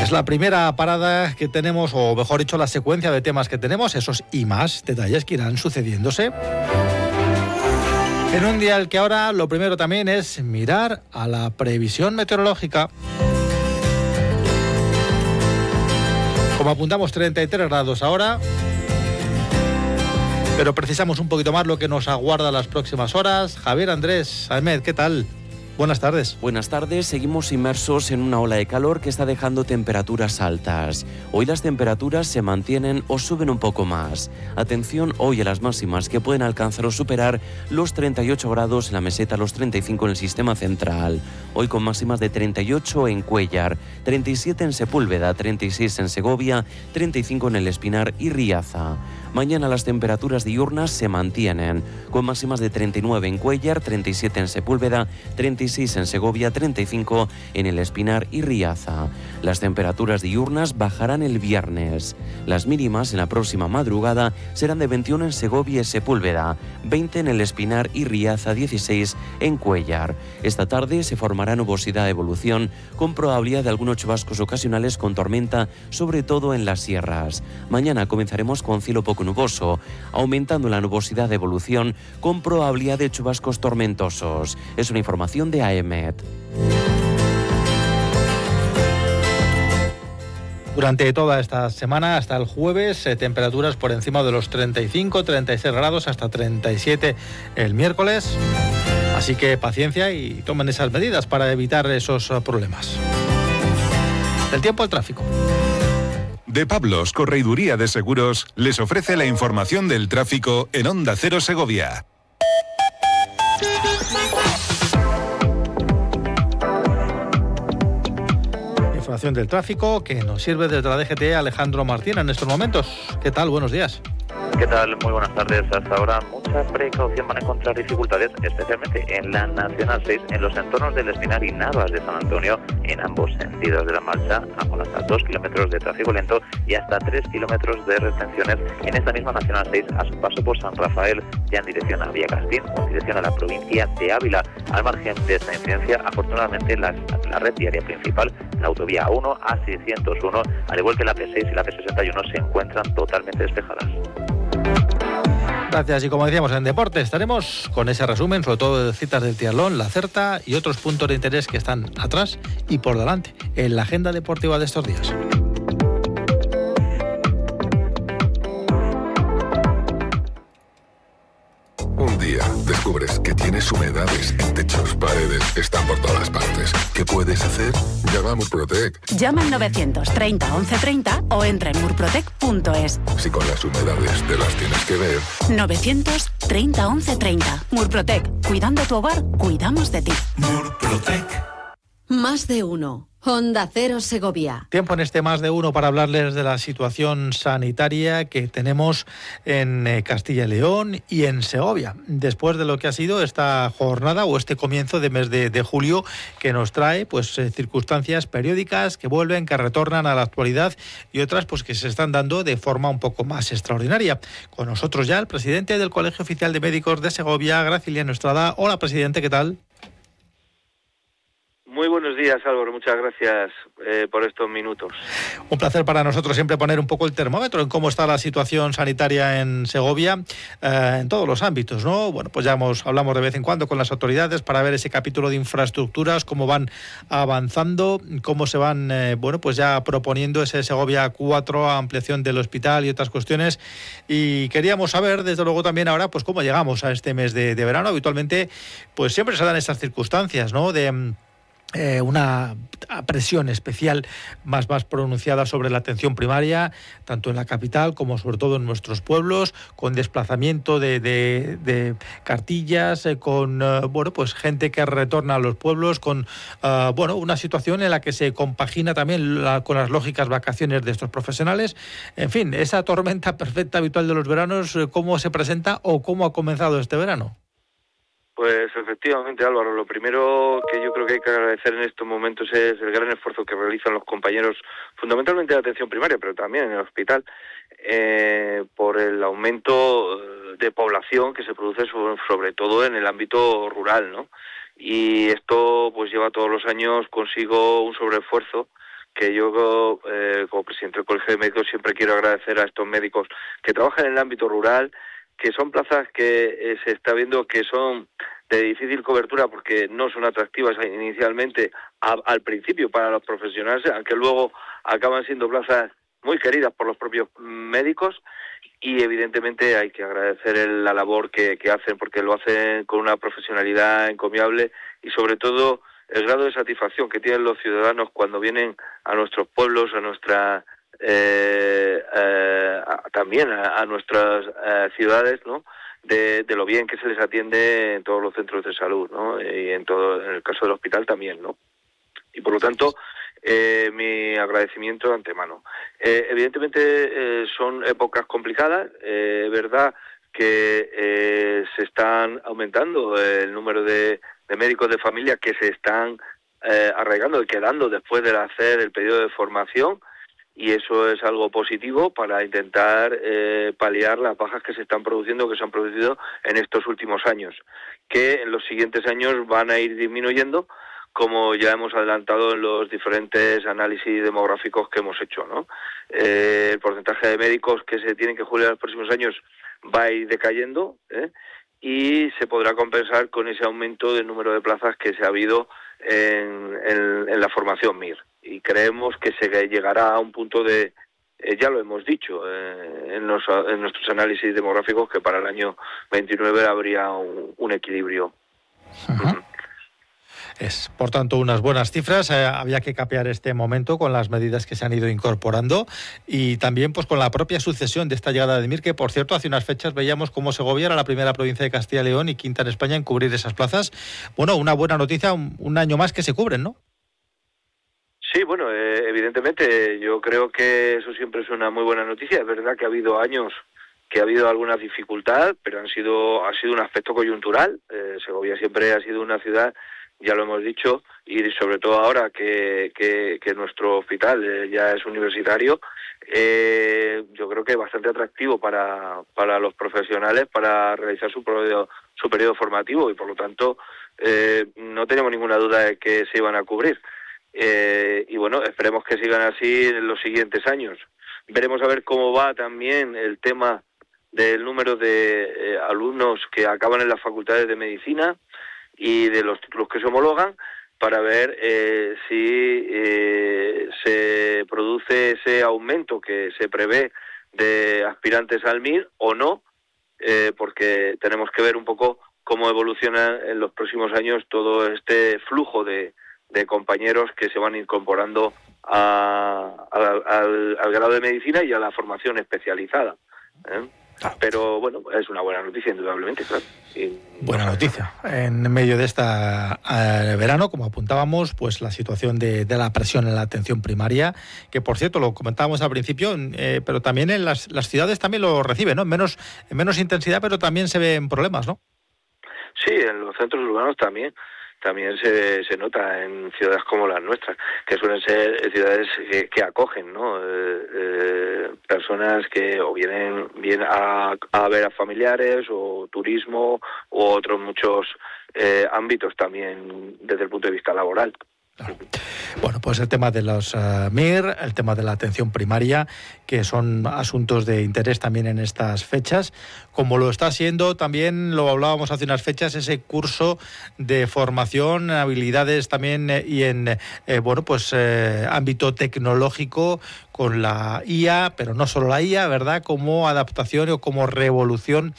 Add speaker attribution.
Speaker 1: Es la primera parada que tenemos, o mejor dicho, la secuencia de temas que tenemos, esos y más detalles que irán sucediéndose. En un día en el que ahora lo primero también es mirar a la previsión meteorológica. Como apuntamos, 33 grados ahora, pero precisamos un poquito más lo que nos aguarda las próximas horas. Javier Andrés Ahmed, ¿qué tal? Buenas tardes.
Speaker 2: Buenas tardes. Seguimos inmersos en una ola de calor que está dejando temperaturas altas. Hoy las temperaturas se mantienen o suben un poco más. Atención hoy a las máximas que pueden alcanzar o superar los 38 grados en la meseta, los 35 en el sistema central. Hoy con máximas de 38 en Cuéllar, 37 en Sepúlveda, 36 en Segovia, 35 en El Espinar y Riaza. Mañana las temperaturas diurnas se mantienen, con máximas de 39 en Cuéllar, 37 en Sepúlveda, 36 en Segovia, 35 en El Espinar y Riaza. Las temperaturas diurnas bajarán el viernes. Las mínimas en la próxima madrugada serán de 21 en Segovia y Sepúlveda, 20 en El Espinar y Riaza, 16 en Cuéllar. Esta tarde se formará nubosidad de evolución con probabilidad de algunos chubascos ocasionales con tormenta, sobre todo en las sierras. Mañana comenzaremos con cielo poco nuboso, aumentando la nubosidad de evolución con probabilidad de chubascos tormentosos. Es una información de AEMET.
Speaker 1: Durante toda esta semana, hasta el jueves, temperaturas por encima de los 35, 36 grados, hasta 37 el miércoles. Así que paciencia y tomen esas medidas para evitar esos problemas. El tiempo, el tráfico.
Speaker 3: De Pablos, Correiduría de Seguros, les ofrece la información del tráfico en Onda Cero Segovia.
Speaker 1: Información del tráfico que nos sirve desde la DGT Alejandro Martín en estos momentos. ¿Qué tal? Buenos días.
Speaker 4: ¿Qué tal? Muy buenas tardes. Hasta ahora mucha precaución, van a encontrar dificultades, especialmente en la Nacional 6, en los entornos del Espinar y Navas de San Antonio, en ambos sentidos de la marcha, con hasta 2 kilómetros de tráfico lento y hasta 3 kilómetros de retenciones en esta misma Nacional 6 a su paso por San Rafael, ya en dirección a Villacastín, o en dirección a la provincia de Ávila. Al margen de esta incidencia, afortunadamente la red viaria principal, la autovía A1, A601, al igual que la P6 y la P61, se encuentran totalmente despejadas.
Speaker 1: Gracias. Y como decíamos, en deporte estaremos con ese resumen, sobre todo de citas del triatlón, la Certa y otros puntos de interés que están atrás y por delante en la agenda deportiva de estos días.
Speaker 5: Un día descubres que tienes humedades en techos, paredes, están por todas partes. ¿Qué puedes hacer? Llama a Murprotec.
Speaker 6: Llama al 930 1130 o entra en murprotec.es.
Speaker 5: Si con las humedades te las tienes que ver.
Speaker 6: 930 1130. Murprotec. Cuidando tu hogar, cuidamos de ti.
Speaker 5: Murprotec.
Speaker 7: Más de uno. Onda Cero Segovia.
Speaker 1: Tiempo en este Más de Uno para hablarles de la situación sanitaria que tenemos en Castilla y León y en Segovia, después de lo que ha sido esta jornada o este comienzo de mes de julio, que nos trae circunstancias periódicas que vuelven, que retornan a la actualidad, y otras que se están dando de forma un poco más extraordinaria. Con nosotros ya el presidente del Colegio Oficial de Médicos de Segovia, Graciliano Estrada. Hola, presidente, ¿qué tal?
Speaker 8: Muy buenos días, Álvaro. Muchas gracias por estos minutos.
Speaker 1: Un placer para nosotros siempre poner un poco el termómetro en cómo está la situación sanitaria en Segovia, en todos los ámbitos, ¿no? Bueno, pues ya hablamos de vez en cuando con las autoridades para ver ese capítulo de infraestructuras, cómo van avanzando, cómo se van, pues ya proponiendo ese Segovia 4, ampliación del hospital y otras cuestiones. Y queríamos saber, desde luego también ahora, pues cómo llegamos a este mes de verano. Habitualmente, pues siempre se dan estas circunstancias, ¿no? De una presión especial más pronunciada sobre la atención primaria, tanto en la capital como sobre todo en nuestros pueblos, con desplazamiento de cartillas, con pues gente que retorna a los pueblos, con una situación en la que se compagina también con las lógicas vacaciones de estos profesionales. En fin, esa tormenta perfecta habitual de los veranos, ¿cómo se presenta o cómo ha comenzado este verano?
Speaker 8: Pues efectivamente, Álvaro, lo primero que yo creo que hay que agradecer en estos momentos es el gran esfuerzo que realizan los compañeros, fundamentalmente de atención primaria, pero también en el hospital, por el aumento de población que se produce sobre todo en el ámbito rural, ¿no? Y esto pues lleva todos los años consigo un sobreesfuerzo que yo, como presidente del Colegio de Médicos, siempre quiero agradecer a estos médicos que trabajan en el ámbito rural, que son plazas que se está viendo que son de difícil cobertura porque no son atractivas inicialmente al principio para los profesionales, aunque luego acaban siendo plazas muy queridas por los propios médicos, y evidentemente hay que agradecer la labor que hacen, porque lo hacen con una profesionalidad encomiable, y sobre todo el grado de satisfacción que tienen los ciudadanos cuando vienen a nuestros pueblos, a nuestra también a nuestras ciudades, ¿no? De lo bien que se les atiende en todos los centros de salud, ¿no? Y en el caso del hospital también, ¿no? Y por lo tanto, mi agradecimiento de antemano. Evidentemente son épocas complicadas, es verdad que se están aumentando el número de médicos de familia que se están arraigando y quedando después de hacer el periodo de formación, y eso es algo positivo para intentar paliar las bajas que se están produciendo, que se han producido en estos últimos años, que en los siguientes años van a ir disminuyendo, como ya hemos adelantado en los diferentes análisis demográficos que hemos hecho, ¿no? El porcentaje de médicos que se tienen que jubilar en los próximos años va a ir decayendo, y se podrá compensar con ese aumento del número de plazas que se ha habido en la formación MIR. Y creemos que se llegará a un punto de, ya lo hemos dicho en nuestros análisis demográficos, que para el año 29 habría un equilibrio.
Speaker 1: Uh-huh. Es, por tanto, unas buenas cifras. Había que capear este momento con las medidas que se han ido incorporando, y también pues con la propia sucesión de esta llegada de MIR, que por cierto hace unas fechas veíamos cómo Segovia era la primera provincia de Castilla y León y quinta en España en cubrir esas plazas. Bueno, una buena noticia, un año más que se cubren, ¿no?
Speaker 8: Sí, bueno, evidentemente yo creo que eso siempre es una muy buena noticia. Es verdad que ha habido años que ha habido alguna dificultad, pero ha sido un aspecto coyuntural. Segovia siempre ha sido una ciudad, ya lo hemos dicho, y sobre todo ahora que nuestro hospital ya es universitario, yo creo que es bastante atractivo para los profesionales para realizar su periodo formativo, y por lo tanto no tenemos ninguna duda de que se iban a cubrir. Y bueno, esperemos que sigan así en los siguientes años. Veremos a ver cómo va también el tema del número de alumnos que acaban en las facultades de medicina y de los títulos que se homologan, para ver si se produce ese aumento que se prevé de aspirantes al MIR o no, porque tenemos que ver un poco cómo evoluciona en los próximos años todo este flujo de compañeros que se van incorporando al grado de medicina y a la formación especializada. Pero bueno, es una buena noticia, indudablemente, claro.
Speaker 1: Buena noticia. En medio de esta verano, como apuntábamos, pues la situación de la presión en la atención primaria, que por cierto lo comentábamos al principio, pero también en las ciudades también lo reciben, ¿no? En menos intensidad, pero también se ven problemas, ¿no? Sí,
Speaker 8: en los centros urbanos también se nota en ciudades como las nuestras, que suelen ser ciudades que acogen, ¿no? Personas que o vienen a ver a familiares, o turismo, u otros muchos ámbitos también desde el punto de vista laboral.
Speaker 1: Claro. Bueno, pues el tema de los MIR, el tema de la atención primaria, que son asuntos de interés también en estas fechas, como lo está siendo también, lo hablábamos hace unas fechas, ese curso de formación, habilidades también y en ámbito tecnológico con la IA, pero no solo la IA, ¿verdad?, como adaptación o como revolución